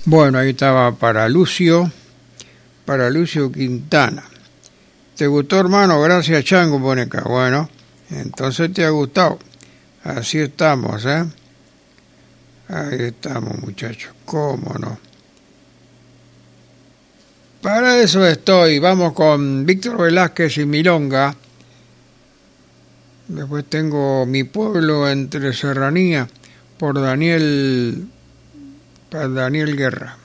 Bueno, ahí estaba para Lucio Quintana. ¿Te gustó, hermano? Gracias, Chango, pone acá. Bueno, entonces te ha gustado. Así estamos, ¿eh? Ahí estamos, muchachos. ¿Cómo no? Para eso estoy. Vamos con Víctor Velázquez y Milonga. Después tengo Mi pueblo entre serranía para Daniel Guerra.